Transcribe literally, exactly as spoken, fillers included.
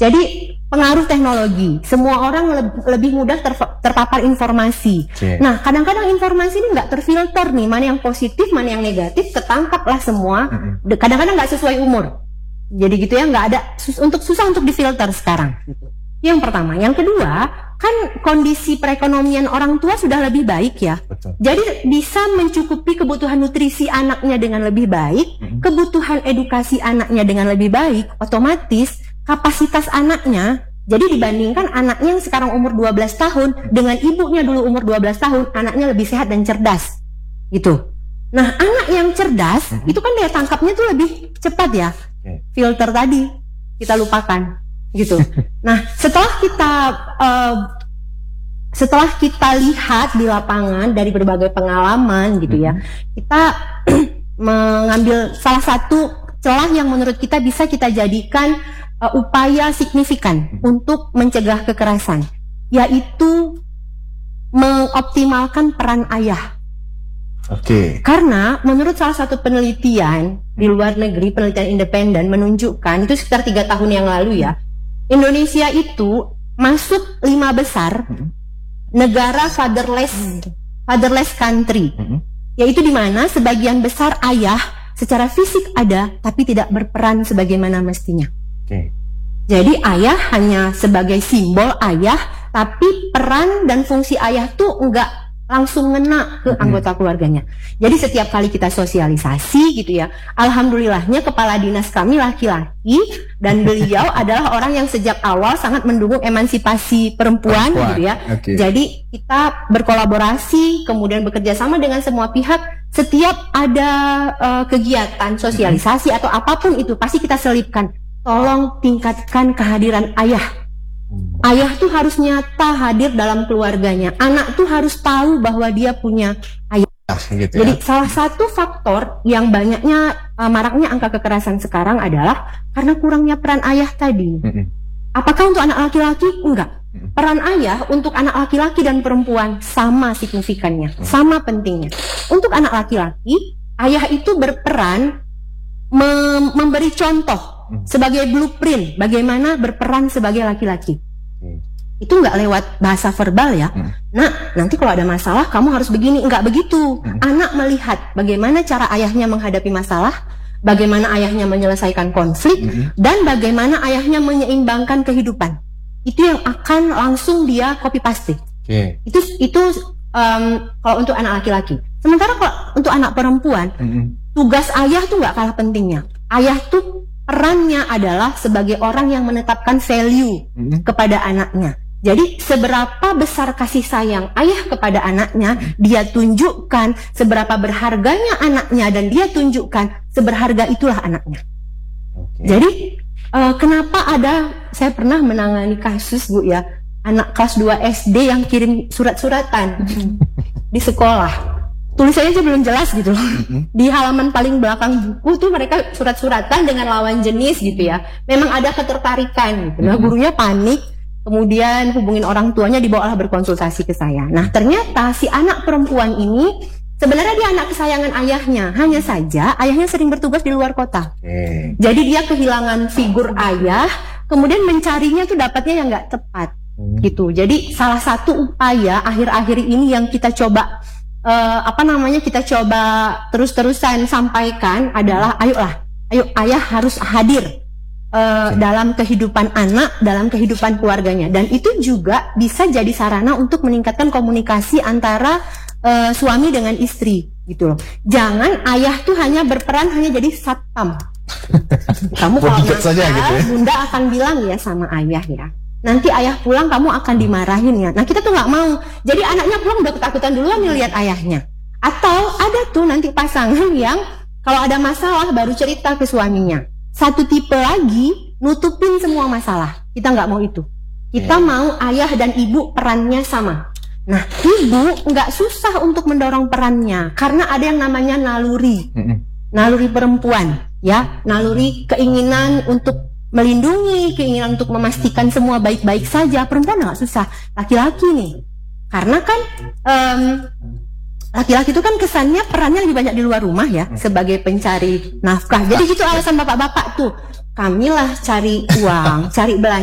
Jadi pengaruh teknologi, semua orang le- lebih mudah ter- terpapar informasi. Okay. Nah, kadang-kadang informasi ini nggak terfilter nih, mana yang positif, mana yang negatif, ketangkaplah semua. Mm-hmm. Kadang-kadang nggak sesuai umur. Jadi gitu ya, nggak ada sus- untuk susah untuk difilter sekarang. Gitu. Yang pertama, yang kedua, kan kondisi perekonomian orang tua sudah lebih baik ya. Betul. Jadi bisa mencukupi kebutuhan nutrisi anaknya dengan lebih baik, mm-hmm. kebutuhan edukasi anaknya dengan lebih baik, otomatis kapasitas anaknya, jadi dibandingkan anaknya yang sekarang umur dua belas tahun dengan ibunya dulu umur dua belas tahun, anaknya lebih sehat dan cerdas gitu. Nah, anak yang cerdas mm-hmm. itu kan daya tangkapnya tuh lebih cepat ya. Okay. Filter tadi kita lupakan gitu. Nah, setelah kita uh, setelah kita lihat di lapangan dari berbagai pengalaman gitu ya, kita mengambil salah satu celah yang menurut kita bisa kita jadikan uh, upaya signifikan untuk mencegah kekerasan, yaitu mengoptimalkan peran ayah. Oke. Okay. Karena menurut salah satu penelitian di luar negeri, penelitian independen menunjukkan, itu sekitar tiga tahun yang lalu ya, Indonesia itu masuk lima besar negara fatherless fatherless country, yaitu di mana sebagian besar ayah secara fisik ada tapi tidak berperan sebagaimana mestinya. Okay. Jadi ayah hanya sebagai simbol ayah, tapi peran dan fungsi ayah tuh enggak langsung ngena ke anggota keluarganya. Jadi setiap kali kita sosialisasi gitu ya, alhamdulillahnya kepala dinas kami laki-laki dan beliau adalah orang yang sejak awal sangat mendukung emansipasi perempuan, perempuan. gitu ya. Okay. Jadi kita berkolaborasi, kemudian bekerja sama dengan semua pihak. Setiap ada uh, kegiatan sosialisasi atau apapun itu pasti kita selipkan, tolong tingkatkan kehadiran ayah. Ayah tuh harus nyata hadir dalam keluarganya. Anak tuh harus tahu bahwa dia punya ayah. Ah, gitu Jadi ya. salah satu faktor yang banyaknya uh, maraknya angka kekerasan sekarang adalah karena kurangnya peran ayah tadi. Mm-hmm. Apakah untuk anak laki-laki? Enggak. Mm-hmm. Peran ayah untuk anak laki-laki dan perempuan sama signifikannya, mm-hmm. sama pentingnya. Untuk anak laki-laki, ayah itu berperan mem- memberi contoh sebagai blueprint bagaimana berperan sebagai laki-laki. Hmm. Itu nggak lewat bahasa verbal ya. Hmm. Nah, nanti kalau ada masalah kamu harus begini, nggak begitu. Hmm. Anak melihat bagaimana cara ayahnya menghadapi masalah, bagaimana ayahnya menyelesaikan konflik, hmm. dan bagaimana ayahnya menyeimbangkan kehidupan. Itu yang akan langsung dia copy paste. Okay. Itu itu um, kalau untuk anak laki-laki. Sementara kalau untuk anak perempuan, hmm. tugas ayah tuh nggak kalah pentingnya. Ayah tuh perannya adalah sebagai orang yang menetapkan value mm-hmm. kepada anaknya. Jadi seberapa besar kasih sayang ayah kepada anaknya, dia tunjukkan seberapa berharganya anaknya, dan dia tunjukkan seberharga itulah anaknya. Okay. Jadi uh, kenapa ada, saya pernah menangani kasus Bu ya, anak kelas dua S D yang kirim surat-suratan di sekolah. Tulisannya aja belum jelas gitu loh. Mm-hmm. Di halaman paling belakang buku tuh mereka surat-suratan dengan lawan jenis gitu ya. Memang ada ketertarikan gitu. Nah, gurunya panik, kemudian hubungin orang tuanya, dibawalah berkonsultasi ke saya. Nah, ternyata si anak perempuan ini sebenarnya dia anak kesayangan ayahnya. Hanya saja ayahnya sering bertugas di luar kota. Okay. Jadi dia kehilangan figur ayah, kemudian mencarinya tuh dapatnya yang nggak tepat. Hmm. Gitu. Jadi salah satu upaya akhir-akhir ini yang kita coba Uh, apa namanya kita coba terus-terusan sampaikan adalah ayolah, ayo ayah harus hadir uh, dalam kehidupan anak, dalam kehidupan keluarganya, dan itu juga bisa jadi sarana untuk meningkatkan komunikasi antara uh, suami dengan istri gitu loh. Jangan ayah tuh hanya berperan hanya jadi satpam. Kamu kalau nakal, saja gitu ya? Bunda akan bilang ya sama ayah ya. Nanti ayah pulang kamu akan dimarahin ya. Nah kita tuh nggak mau. Jadi anaknya pulang udah ketakutan duluan nih lihat ayahnya. Atau ada tuh nanti pasangan yang kalau ada masalah baru cerita ke suaminya. Satu tipe lagi nutupin semua masalah. Kita nggak mau itu. Kita yeah. mau ayah dan ibu perannya sama. Nah ibu nggak susah untuk mendorong perannya karena ada yang namanya naluri, naluri perempuan, ya, naluri keinginan untuk melindungi, keinginan untuk memastikan semua baik-baik saja. Perempuan nggak susah, laki-laki nih. Karena kan um, laki-laki itu kan kesannya perannya lebih banyak di luar rumah ya, sebagai pencari nafkah. Jadi gitu alasan bapak-bapak tuh, kamilah cari uang, cari belanja.